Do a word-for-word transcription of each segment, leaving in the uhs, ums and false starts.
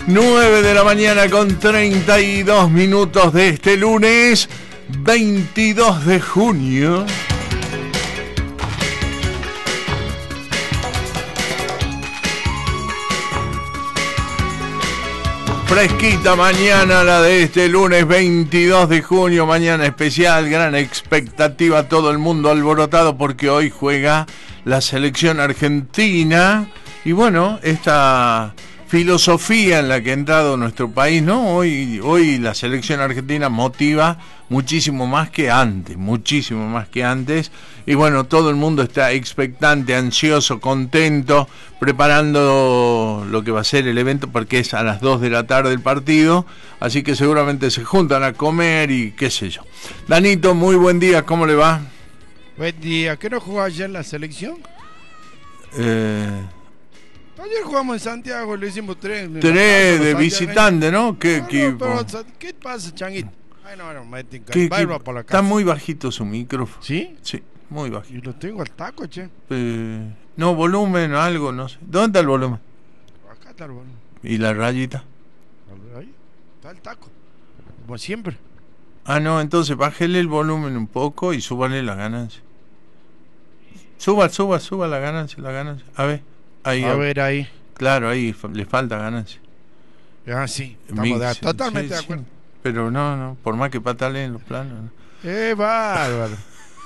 nueve de la mañana con treinta y dos minutos de este lunes veintidós de junio. Fresquita mañana la de este lunes veintidós de junio, mañana especial, gran expectativa, todo el mundo alborotado porque hoy juega la selección argentina y bueno, esta filosofía en la que ha entrado nuestro país, ¿no? Hoy, hoy la selección argentina motiva muchísimo más que antes, muchísimo más que antes. Y bueno, todo el mundo está expectante, ansioso, contento, preparando lo que va a ser el evento porque es a las dos de la tarde el partido. Así que seguramente se juntan a comer y qué sé yo. Danito, muy buen día, ¿cómo le va? Buen día, ¿qué no jugó ayer la selección? Eh... Ayer jugamos en Santiago, le hicimos tres. Tres de visitante, ¿no? ¿Qué no, equipo? No, pero, ¿qué pasa, Changuito? Ay, no, no, me tinca. ¿Qué, qué, por la está muy bajito su micrófono. ¿Sí? Sí, muy bajito. Y lo tengo al taco, che. Eh, no, volumen, algo, no sé. ¿Dónde está el volumen? Acá está el volumen. ¿Y la rayita? Ahí, está el taco. Como siempre. Ah, no, entonces bájele el volumen un poco y súbale la ganancia. Suba, suba, suba la ganancia, la ganancia. A ver, ahí. A, a ver, ahí. Claro, ahí le falta ganancia. Ah, sí, estamos Mix, de, totalmente sí, de acuerdo. Sí. Pero no, no, por más que pataleen los planos. ¿No? Eh, bárbaro.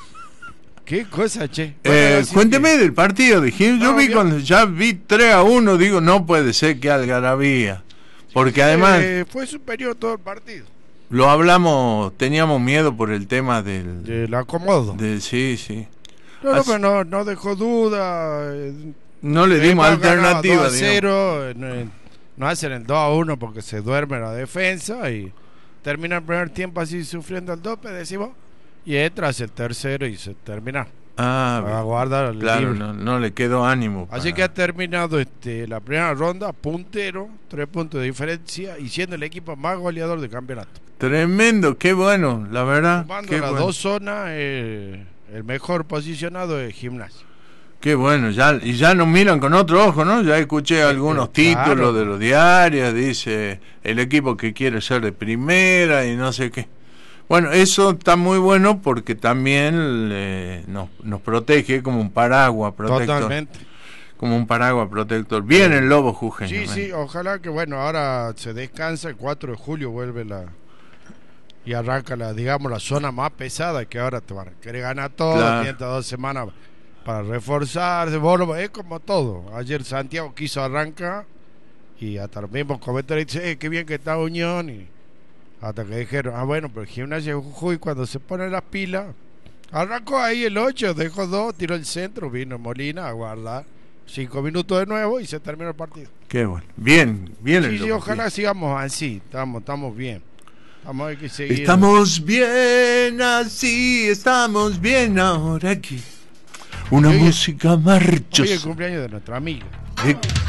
Qué cosa, che. Eh, bueno, cuénteme que... del partido, dije, yo no, vi bien. cuando ya vi tres a uno, digo, no puede ser que algarabía. Porque además... Eh, fue superior todo el partido. Lo hablamos, teníamos miedo por el tema del... Del acomodo. De, sí, sí. No, no, Así, pero no, no dejó duda. Eh, no le dimos eh, alternativa, dos a cero, no, no hacen el dos a uno porque se duerme la defensa y termina el primer tiempo así sufriendo el dope, decimos, y entras el tercero y se termina. Ah, a guardar el claro, libre. no, no le quedó ánimo. Así para... que ha terminado este, la primera ronda puntero, tres puntos de diferencia y siendo el equipo más goleador del campeonato. Tremendo, qué bueno, la verdad. Tomando Qué las bueno. dos zonas, eh, el mejor posicionado es Gimnasia. Qué bueno, ya, y ya nos miran con otro ojo, ¿no? Ya escuché algunos títulos claro. de los diarios, dice el equipo que quiere ser de primera y no sé qué. Bueno, eso está muy bueno porque también eh, nos, nos protege como un paraguas protector. Totalmente. Como un paraguas protector. Bien el Lobo Jujeño. Sí, ¿eh? sí, ojalá que bueno, ahora se descansa, el cuatro de julio vuelve la... Y arranca, la digamos, la zona más pesada, que ahora te van a querer ganar todo, Claro. tiene dos semanas para reforzarse, bueno, es como todo. Ayer Santiago quiso arrancar y hasta los mismos comentarios dicen, eh, qué bien que está Unión, y hasta que dijeron, ah bueno, pero el Gimnasia de Jujuy cuando se pone las pilas, arrancó ahí el ocho, dejó dos, tiró el centro, vino Molina a guardar cinco minutos de nuevo y se terminó el partido. Qué bueno. Bien, bien el Sí, sí, Lobo, ojalá bien. sigamos así, estamos, estamos bien. Vamos a que seguir. Estamos bien así, estamos bien ahora aquí. Una Oye, música marchosa. Hoy es el cumpleaños de nuestra amiga. De...